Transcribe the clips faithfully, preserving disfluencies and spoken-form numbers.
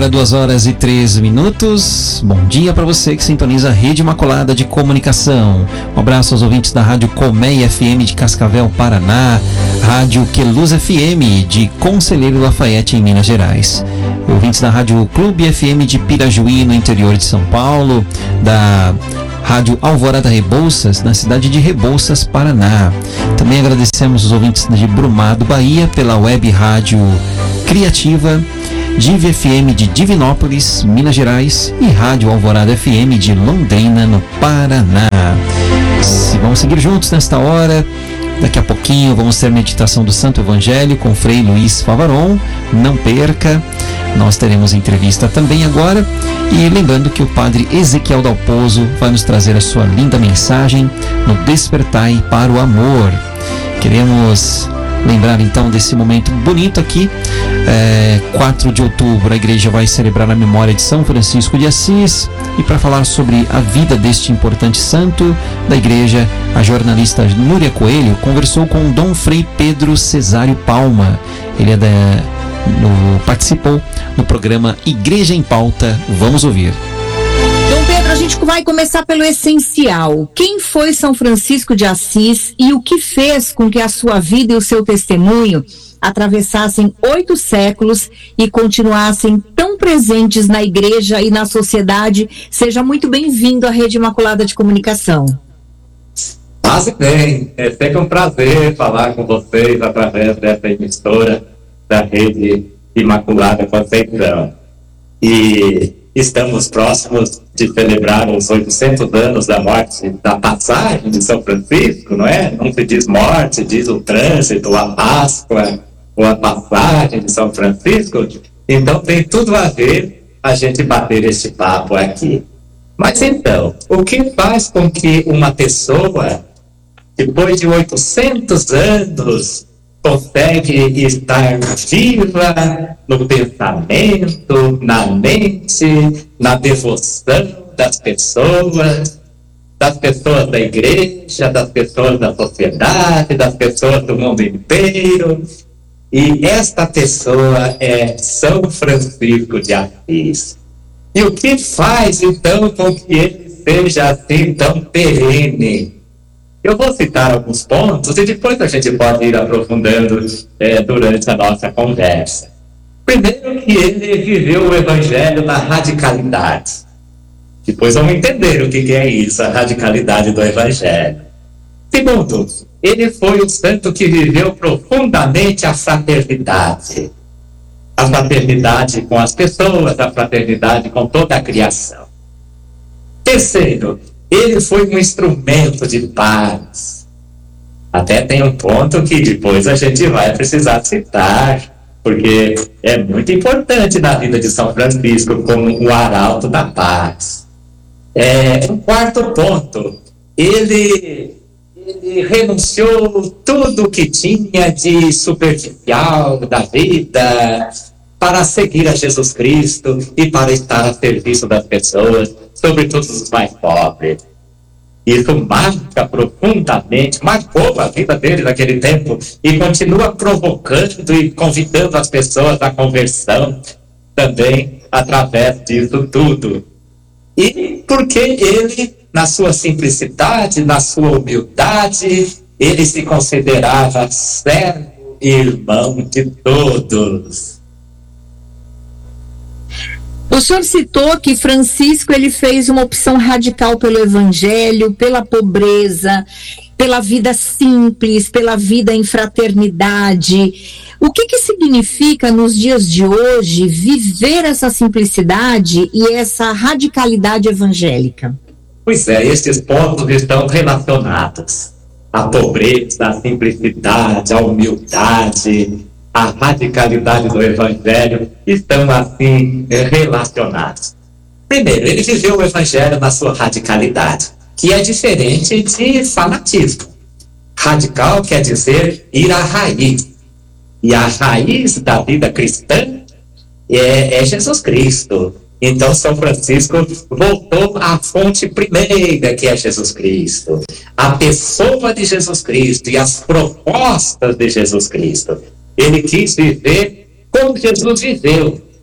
Agora duas horas e três minutos. Bom dia para você que sintoniza a Rede Imaculada de Comunicação. Um abraço aos ouvintes da Rádio Colmeia F M de Cascavel, Paraná, Rádio Queluz F M de Conselheiro Lafayette, em Minas Gerais. Ouvintes da Rádio Clube F M de Pirajuí, no interior de São Paulo, da Rádio Alvorada Rebouças, na cidade de Rebouças, Paraná. Também agradecemos os ouvintes de Brumado, Bahia, pela web rádio Criativa, Div F M de Divinópolis, Minas Gerais, e Rádio Alvorada F M de Londrina, no Paraná. Se vamos seguir juntos nesta hora. Daqui a pouquinho vamos ter meditação do Santo Evangelho com Frei Luiz Favaron. Não perca. Nós teremos entrevista também agora. E lembrando que o Padre Ezequiel Dalpozo vai nos trazer a sua linda mensagem no Despertai para o Amor. Queremos lembrar então desse momento bonito aqui. É, quatro de outubro a igreja vai celebrar a memória de São Francisco de Assis. E para falar sobre a vida deste importante santo da igreja, a jornalista Núria Coelho conversou com Dom Frei Pedro Cesário Palma. Ele é da, no, participou no programa Igreja em Pauta. Vamos ouvir. Dom Pedro, a gente vai começar pelo essencial. Quem foi São Francisco de Assis e o que fez com que a sua vida e o seu testemunho atravessassem oito séculos e continuassem tão presentes na igreja e na sociedade? Seja muito bem-vindo à Rede Imaculada de Comunicação. Mas bem, é sempre um prazer falar com vocês através dessa emissora da Rede Imaculada Conceição. E estamos próximos de celebrar os oitocentos anos da morte, da passagem de São Francisco, não é? Não se diz morte, diz o trânsito, a Páscoa, ou a passagem de São Francisco. Então tem tudo a ver a gente bater esse papo aqui. Mas então, o que faz com que uma pessoa, depois de oitocentos anos, consegue estar viva no pensamento, na mente, na devoção das pessoas, das pessoas da igreja, das pessoas da sociedade, das pessoas do mundo inteiro? E esta pessoa é São Francisco de Assis. E o que faz, então, com que ele seja assim tão perene? Eu vou citar alguns pontos e depois a gente pode ir aprofundando é, durante a nossa conversa. Primeiro, que ele viveu o Evangelho na radicalidade. Depois vamos entender o que é isso, a radicalidade do Evangelho. Segundo, ele foi o santo que viveu profundamente a fraternidade. A fraternidade com as pessoas, a fraternidade com toda a criação. Terceiro, ele foi um instrumento de paz. Até tem um ponto que depois a gente vai precisar citar, porque é muito importante na vida de São Francisco como o arauto da paz. É, um quarto ponto, ele... Ele renunciou tudo o que tinha de superficial da vida para seguir a Jesus Cristo e para estar a serviço das pessoas, sobretudo os mais pobres. Isso marca profundamente, marcou a vida dele naquele tempo e continua provocando e convidando as pessoas à conversão também através disso tudo. E porque ele, na sua simplicidade, na sua humildade, ele se considerava servo e irmão de todos. O senhor citou que Francisco ele fez uma opção radical pelo Evangelho, pela pobreza, pela vida simples, pela vida em fraternidade. O que que significa nos dias de hoje viver essa simplicidade e essa radicalidade evangélica? Pois é, esses pontos estão relacionados. A pobreza, a simplicidade, a humildade, a radicalidade do Evangelho estão assim relacionados. Primeiro, ele viveu o Evangelho na sua radicalidade, que é diferente de fanatismo. Radical quer dizer ir à raiz. E a raiz da vida cristã é, é Jesus Cristo. Então São Francisco voltou à fonte primeira, que é Jesus Cristo. A pessoa de Jesus Cristo e as propostas de Jesus Cristo. Ele quis viver como Jesus viveu.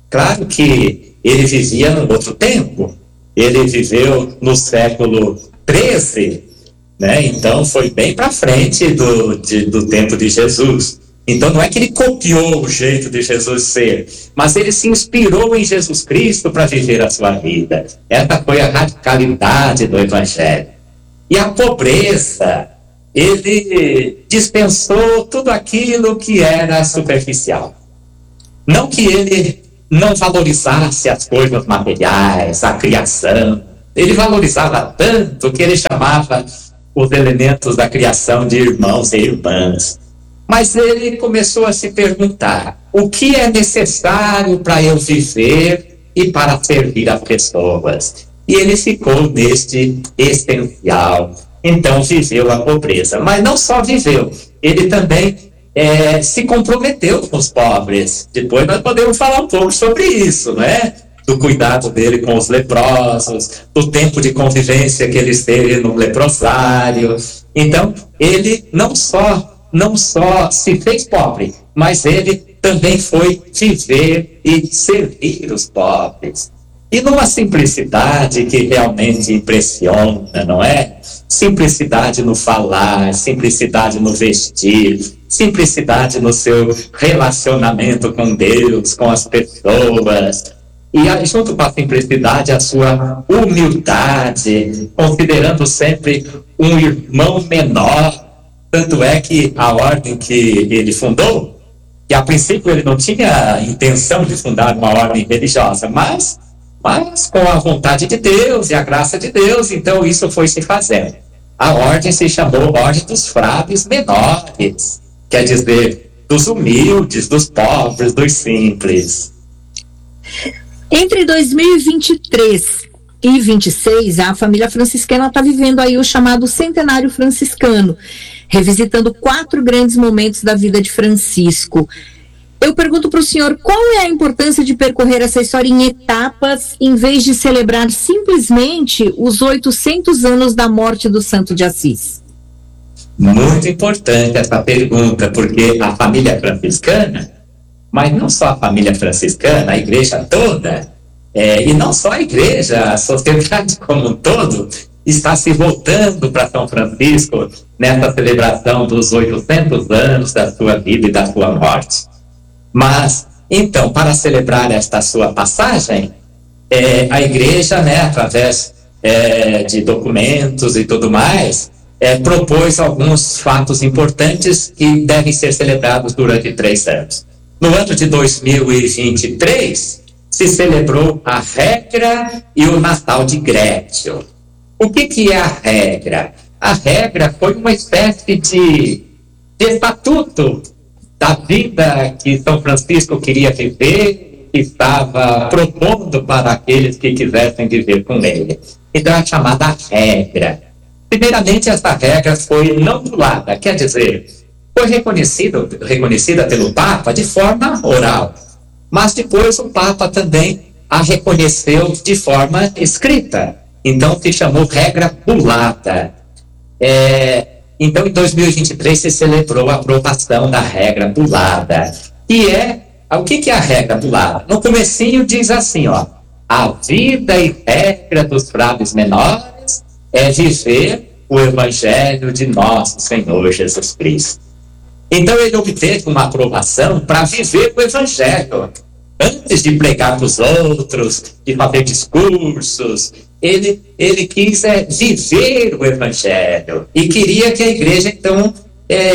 Claro que ele vivia num outro tempo, ele viveu no século treze, né? Então foi bem para frente do, de, do tempo de Jesus. Então não é que ele copiou o jeito de Jesus ser, mas ele se inspirou em Jesus Cristo para viver a sua vida. Essa foi a radicalidade do Evangelho. E a pobreza, ele dispensou tudo aquilo que era superficial. Não que ele não valorizasse as coisas materiais, a criação. Ele valorizava tanto que ele chamava os elementos da criação de irmãos e irmãs. Mas ele começou a se perguntar: o que é necessário para eu viver e para servir as pessoas? E ele ficou neste essencial. Então viveu a pobreza. Mas não só viveu, ele também é, se comprometeu com os pobres. Depois nós podemos falar um pouco sobre isso, né? Do cuidado dele com os leprosos, do tempo de convivência que ele esteve no leprosário. Então, ele não só, não só se fez pobre, mas ele também foi viver e servir os pobres. E numa simplicidade que realmente impressiona, não é? Simplicidade no falar, simplicidade no vestir, simplicidade no seu relacionamento com Deus, com as pessoas. E junto com a simplicidade, a sua humildade, considerando sempre um irmão menor. Tanto é que a ordem que ele fundou, que a princípio ele não tinha intenção de fundar uma ordem religiosa, mas, mas com a vontade de Deus e a graça de Deus, então isso foi se fazendo. A ordem se chamou Ordem dos Frades Menores, quer dizer, dos humildes, dos pobres, dos simples. Entre dois mil e vinte e três e vinte e seis, a família franciscana está vivendo aí o chamado Centenário Franciscano, revisitando quatro grandes momentos da vida de Francisco. Eu pergunto para o senhor, qual é a importância de percorrer essa história em etapas, em vez de celebrar simplesmente os oitocentos anos da morte do Santo de Assis? Muito importante essa pergunta, porque a família franciscana, mas não só a família franciscana, a igreja toda, é, e não só a igreja, a sociedade como um todo, está se voltando para São Francisco nessa celebração dos oitocentos anos da sua vida e da sua morte. Mas, então, para celebrar esta sua passagem, é, a igreja, né, através é, de documentos e tudo mais, é, propôs alguns fatos importantes que devem ser celebrados durante três anos. No ano de dois mil e vinte e três, se celebrou a Regra e o Natal de Grétio. O que, que é a Regra? A Regra foi uma espécie de, de estatuto da vida que São Francisco queria viver, que estava propondo para aqueles que quisessem viver com ele. Então é chamada Regra. Primeiramente, essa regra foi não anulada, quer dizer, foi reconhecido, reconhecida pelo Papa de forma oral, mas depois o Papa também a reconheceu de forma escrita. Então se chamou regra bulata. É, então em dois mil e vinte e três se celebrou a aprovação da regra bulada. E é, o que, que é a regra bulada? No comecinho diz assim, ó, a vida e regra dos frades menores é viver o Evangelho de nosso Senhor Jesus Cristo. Então ele obteve uma aprovação para viver o Evangelho. Antes de pregar para os outros, de fazer discursos, ele, ele quis é, viver o Evangelho. E queria que a igreja, então, é,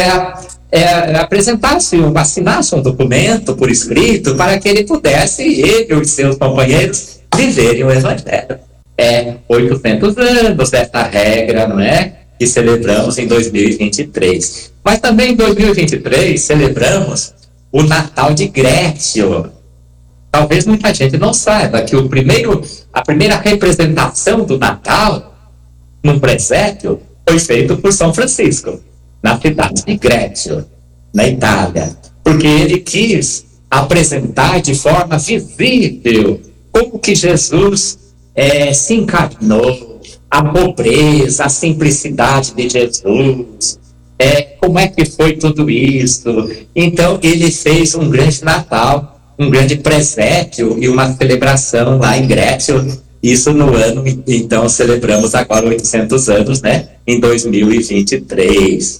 é, apresentasse, assinasse um documento por escrito para que ele pudesse, ele e os seus companheiros, viverem o Evangelho. É oitocentos anos dessa regra, não é? Que celebramos em dois mil e vinte e três. Mas também em dois mil e vinte e três celebramos o Natal de Grétio. Talvez muita gente não saiba que o primeiro, a primeira representação do Natal num presépio foi feito por São Francisco, na cidade de Grétio, na Itália. Porque ele quis apresentar de forma visível como que Jesus é, se encarnou, a pobreza, a simplicidade de Jesus, é, como é que foi tudo isso. Então ele fez um grande Natal um grande presépio e uma celebração lá em Grécia. Isso no ano, então, celebramos agora oitocentos anos, né? Em dois mil e vinte e três.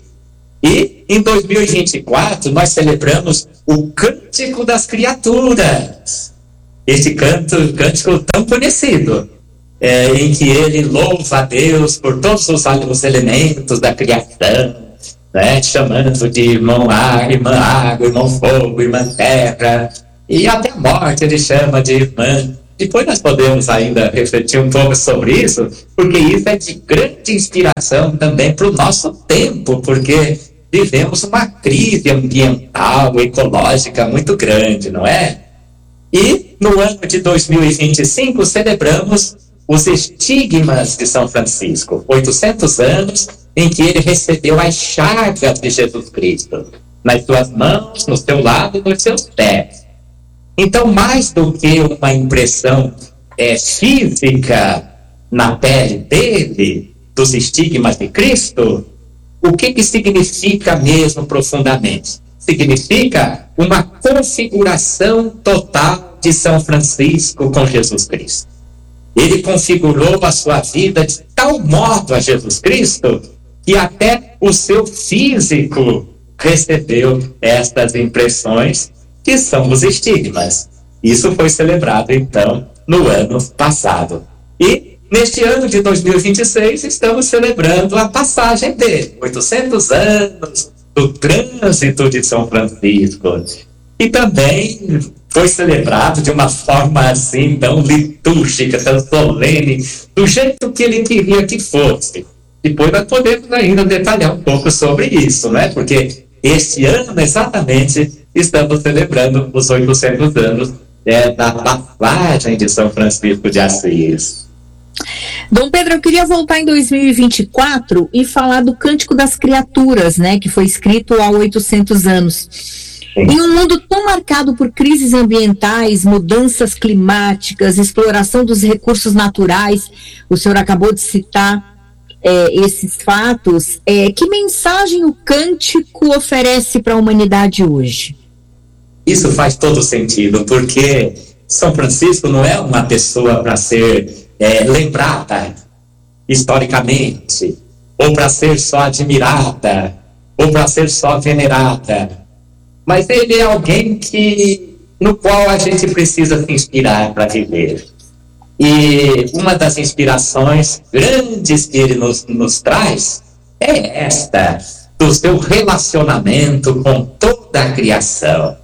E em dois mil e vinte e quatro nós celebramos o Cântico das Criaturas. Este canto, cântico tão conhecido, é, em que ele louva a Deus por todos os, os elementos da criação, né? Chamando de irmão ar, irmã água, irmão fogo, irmã terra, e até a morte ele chama de irmã. Depois nós podemos ainda refletir um pouco sobre isso, porque isso é de grande inspiração também para o nosso tempo, porque vivemos uma crise ambiental, ecológica muito grande, não é? E no ano de dois mil e vinte e cinco celebramos os estigmas de São Francisco, oitocentos anos em que ele recebeu as chagas de Jesus Cristo, nas suas mãos, no seu lado e nos seus pés. Então, mais do que uma impressão é, física na pele dele, dos estigmas de Cristo, o que que significa mesmo profundamente? Significa uma configuração total de São Francisco com Jesus Cristo. Ele configurou a sua vida de tal modo a Jesus Cristo que até o seu físico recebeu estas impressões que são os estigmas. Isso foi celebrado, então, no ano passado. E, neste ano de dois mil e vinte e seis, estamos celebrando a passagem dele, oitocentos anos do trânsito de São Francisco. E também foi celebrado de uma forma assim, tão litúrgica, tão solene, do jeito que ele queria que fosse. Depois nós podemos ainda detalhar um pouco sobre isso, né? Porque este ano, exatamente, estamos celebrando os oitocentos anos é, da passagem de São Francisco de Assis. Dom Pedro, eu queria voltar em dois mil e vinte e quatro e falar do Cântico das Criaturas, né, que foi escrito há oitocentos anos. Sim. Em um mundo tão marcado por crises ambientais, mudanças climáticas, exploração dos recursos naturais, o senhor acabou de citar É, esses fatos, é, que mensagem o cântico oferece para a humanidade hoje? Isso faz todo sentido, porque São Francisco não é uma pessoa para ser é, lembrada historicamente, ou para ser só admirada, ou para ser só venerada, mas ele é alguém que, no qual a gente precisa se inspirar para viver. E uma das inspirações grandes que ele nos, nos traz é esta, do seu relacionamento com toda a criação.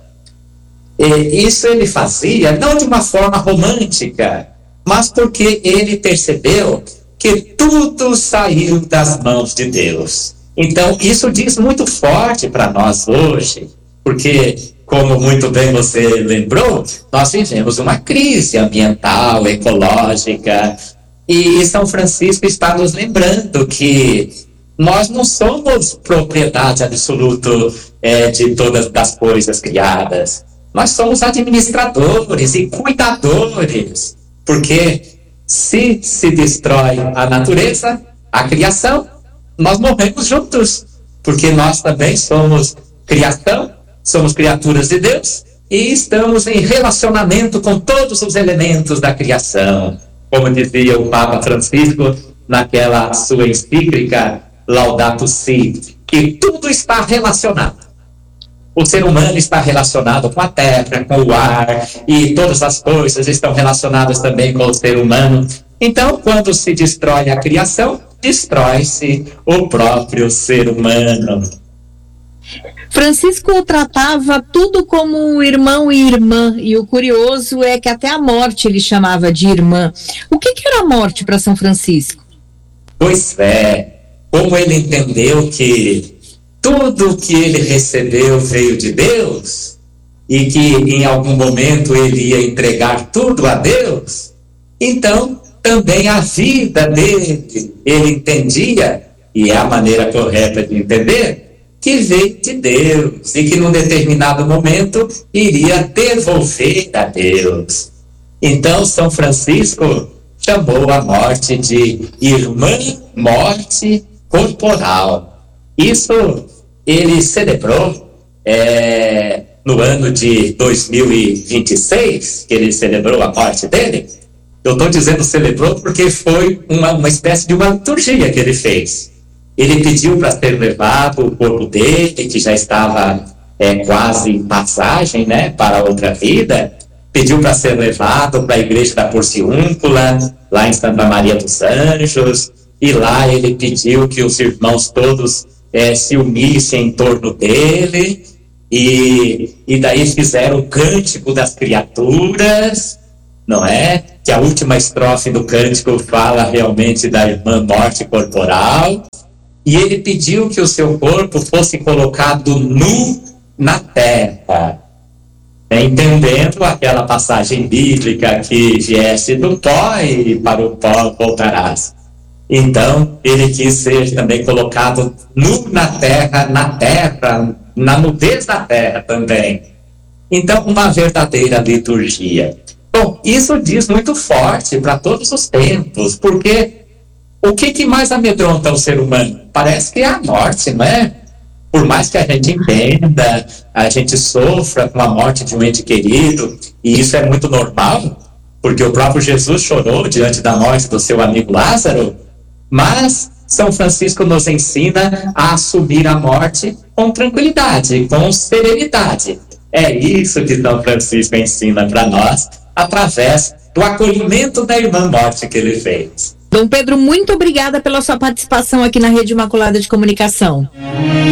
E isso ele fazia não de uma forma romântica, mas porque ele percebeu que tudo saiu das mãos de Deus. Então isso diz muito forte para nós hoje, porque, como muito bem você lembrou, nós vivemos uma crise ambiental, ecológica, e São Francisco está nos lembrando que nós não somos propriedade absoluta é, de todas as coisas criadas. Nós somos administradores e cuidadores, porque se se destrói a natureza, a criação, nós morremos juntos, porque nós também somos criação, somos criaturas de Deus e estamos em relacionamento com todos os elementos da criação. Como dizia o Papa Francisco naquela sua encíclica Laudato Si, que tudo está relacionado. O ser humano está relacionado com a terra, com o ar, e todas as coisas estão relacionadas também com o ser humano. Então, quando se destrói a criação, destrói-se o próprio ser humano. Francisco tratava tudo como irmão e irmã, e o curioso é que até a morte ele chamava de irmã. O que, que era a morte para São Francisco? Pois é, como ele entendeu que tudo que ele recebeu veio de Deus, e que em algum momento ele ia entregar tudo a Deus, então também a vida dele, ele entendia, e é a maneira correta de entender, que veio de Deus e que num determinado momento iria devolver a Deus. Então São Francisco chamou a morte de irmã morte corporal. Isso ele celebrou é, no ano de dois mil e vinte e seis, que ele celebrou a morte dele. Eu estou dizendo celebrou porque foi uma, uma espécie de uma liturgia que ele fez. Ele pediu para ser levado o corpo dele, que já estava é, quase em passagem, né, para outra vida, pediu para ser levado para a igreja da Porciúncula, lá em Santa Maria dos Anjos, e lá ele pediu que os irmãos todos é, se unissem em torno dele, e, e daí fizeram o cântico das criaturas, não é? Que a última estrofe do cântico fala realmente da irmã morte corporal, e ele pediu que o seu corpo fosse colocado nu na terra, entendendo aquela passagem bíblica que viesse do pó e para o pó voltarás. Então, ele quis ser também colocado nu na terra, na terra, na nudez da terra também. Então, uma verdadeira liturgia. Bom, isso diz muito forte para todos os tempos, porque o que, que mais amedronta o ser humano? Parece que é a morte, não é? Por mais que a gente entenda, a gente sofra com a morte de um ente querido, e isso é muito normal, porque o próprio Jesus chorou diante da morte do seu amigo Lázaro, mas São Francisco nos ensina a assumir a morte com tranquilidade, com serenidade. É isso que São Francisco ensina para nós, através do acolhimento da irmã morte que ele fez. Dom Pedro, muito obrigada pela sua participação aqui na Rede Imaculada de Comunicação.